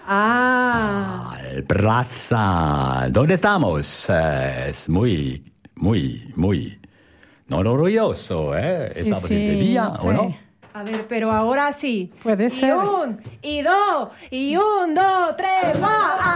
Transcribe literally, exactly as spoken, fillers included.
Ah. Al plaza. ¿Dónde estamos? Eh, es muy, muy, muy no orgulloso, ¿eh? Sí, ¿Estamos sí, en Sevilla sí. o no? A ver, pero ahora sí. Puede y ser. un, y dos, y un, dos, tres, va.